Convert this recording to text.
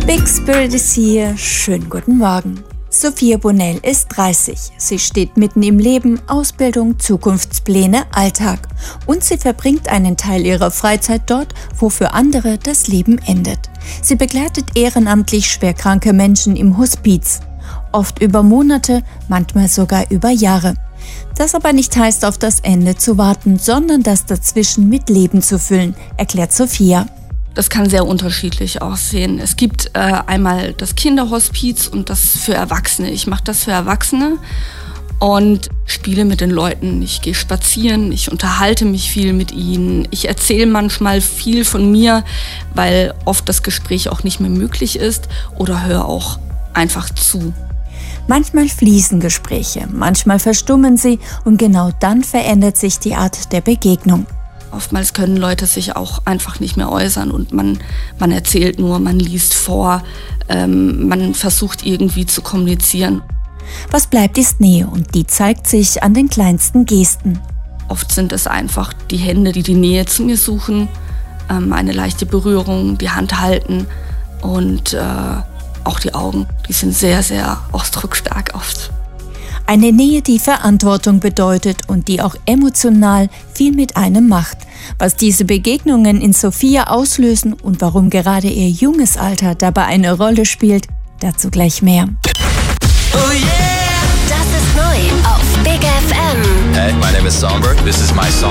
Big Spirit ist hier. Schönen guten Morgen. Sophia Bonnell ist 30. Sie steht mitten im Leben, Ausbildung, Zukunftspläne, Alltag. Und sie verbringt einen Teil ihrer Freizeit dort, wo für andere das Leben endet. Sie begleitet ehrenamtlich schwerkranke Menschen im Hospiz. Oft über Monate, manchmal sogar über Jahre. Das aber nicht heißt, auf das Ende zu warten, sondern das dazwischen mit Leben zu füllen, erklärt Sophia. Das kann sehr unterschiedlich aussehen. Es gibt einmal das Kinderhospiz und das für Erwachsene. Ich mache das für Erwachsene und spiele mit den Leuten. Ich gehe spazieren, ich unterhalte mich viel mit ihnen. Ich erzähle manchmal viel von mir, weil oft das Gespräch auch nicht mehr möglich ist, oder höre auch einfach zu. Manchmal fließen Gespräche, manchmal verstummen sie und genau dann verändert sich die Art der Begegnung. Oftmals können Leute sich auch einfach nicht mehr äußern und man erzählt nur, man liest vor, man versucht irgendwie zu kommunizieren. Was bleibt, ist Nähe und die zeigt sich an den kleinsten Gesten. Oft sind es einfach die Hände, die die Nähe zu mir suchen, eine leichte Berührung, die Hand halten und auch die Augen. Die sind sehr, sehr ausdrucksstark oft. Eine Nähe, die Verantwortung bedeutet und die auch emotional viel mit einem macht. Was diese Begegnungen in Sophia auslösen und warum gerade ihr junges Alter dabei eine Rolle spielt, dazu gleich mehr. Oh yeah! Das ist neu auf Big FM. Hey, my name is Songbird. This is my song.